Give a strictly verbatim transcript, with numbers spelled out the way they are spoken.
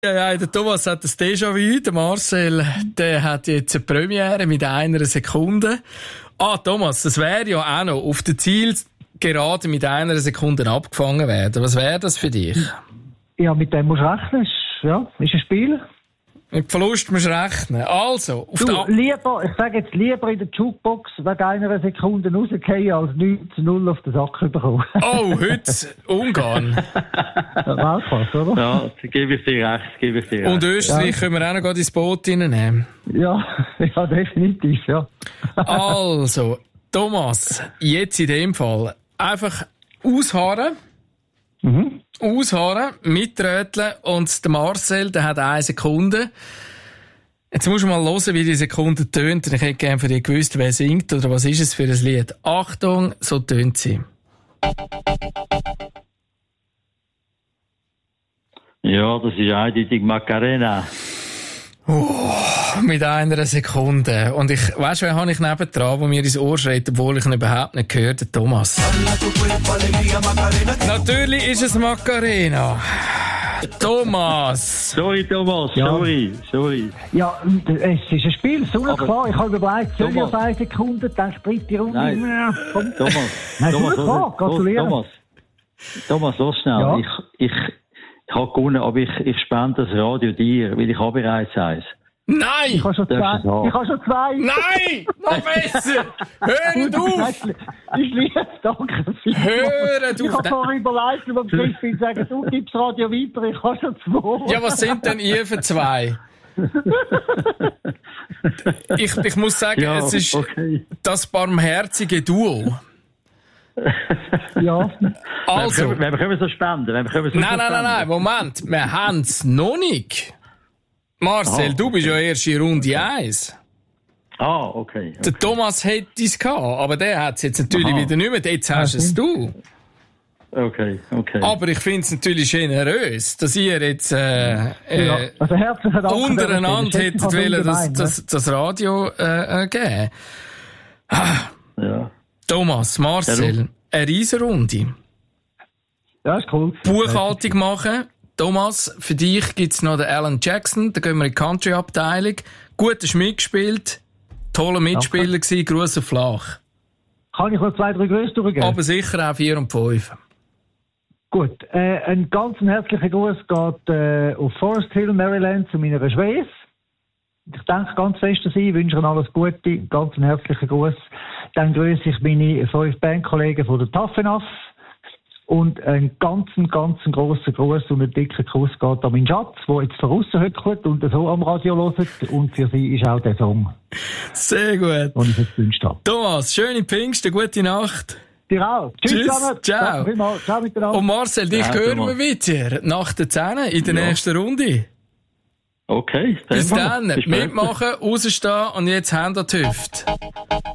Ja, ja, der Thomas hat das Déjà-vu, der Marcel, der hat jetzt eine Premiere mit einer Sekunde. Ah, Thomas, das wäre ja auch noch auf der Zielgerade mit einer Sekunde abgefangen werden. Was wäre das für dich? Ja, mit dem musst du rechnen. Ist, ja, ist ein Spiel. Mit Verlust musst du rechnen. Also, auf du, der lieber, ich sage jetzt lieber in der Jukebox wegen einer Sekunde rausgehen, als neun zu null auf den Sack bekommen. Oh, heute Ungarn. Weltklasse, oder? Ja, da gebe ich dir recht, gebe ich dir recht. Und Österreich ja. können wir auch noch ins Boot reinnehmen. Ja, ja, definitiv, ja. Also, Thomas, jetzt in dem Fall einfach ausharren. Mhm. Ausharren, mitröteln und der Marcel, der hat eine Sekunde. Jetzt musst du mal hören, wie die Sekunde tönt. Ich hätte gerne von dir gewusst, wer singt oder was ist es für ein Lied. Achtung, so tönt sie. Ja, das ist eindeutig Macarena. Oh, mit einer Sekunde. Und ich, weißt du, wen habe ich nebendran, der mir ins Ohr schreit, obwohl ich ihn überhaupt nicht gehört, der Thomas. Natürlich ist es Macarena. Thomas. Sorry, Thomas, ja. sorry, sorry. Ja, es ist ein Spiel, so klar. Ich habe überlegt, soll ich auf eine Sekunde, dann springt die Runde. Nein. Ja, komm. Thomas, Nein, Thomas, klar, gratulieren. Thomas, Thomas, los schnell. Ja. Ich, ich, Ich habe gewonnen, aber ich, ich spende das Radio dir, weil ich habe bereits eins. Nein! Ich habe schon zwei. Ich habe schon zwei. Nein! Noch besser! Hört auf! Ich liebe es, danke. Hört auf! Ich habe vorhin überlegt, ob ich bin, sagen, du gibst Radio weiter, ich habe schon zwei. Ja, was sind denn ihr für zwei? ich, ich muss sagen, ja, es ist okay. das barmherzige Duo. Ja. Also. Wir können so spenden. Wir können so nein, nein, nein, nein, Moment. Wir haben es noch nicht. Marcel, Aha, du bist okay. ja erst in Runde eins. Ah, okay. okay. Der Thomas hätte es gehabt, aber der hat es jetzt natürlich Aha. wieder nicht mehr. Jetzt hast es du. Okay, okay. Aber ich finde es natürlich generös, dass ihr jetzt äh, äh, ja. also herzlichen Dank untereinander hättet wollen, das, das, das Radio äh, äh, geben. Ah. Ja. Thomas, Marcel, ja, eine Riesenrunde. Ja, ist cool. Buchhaltung machen. Thomas, für dich gibt's noch den Alan Jackson, da gehen wir in die Country-Abteilung. Gut hast mitgespielt, toller Mitspieler gewesen, Gruß auf Flach. Kann ich noch zwei, drei Grüße durchgeben? Aber sicher auch vier und fünf. Gut, äh, ein ganz herzlicher Gruß geht äh, auf Forest Hill, Maryland, zu meiner Schwester. Ich denke ganz fest an Sie, wünsche Ihnen alles Gute, ganz einen herzlichen Gruß. Dann grüße ich meine fünf Bandkollegen von der Tough Enough. Und einen ganz, ganz grossen Gruß und einen dicken Kuss geht an meinen Schatz, der jetzt draussen hört und so am Radio hört. Und für sie ist auch der Song. Sehr gut. Den ich jetzt gewünscht habe. Thomas, schöne Pfingsten, gute Nacht. Dir auch. Tschüss, Tschüss. Ciao. Ciao miteinander. Und Marcel, dich ja, hören wir wieder nach der zehn in der ja. nächsten Runde. Okay. Bis dann. Mitmachen, rausstehen und jetzt Hände an die Hüfte.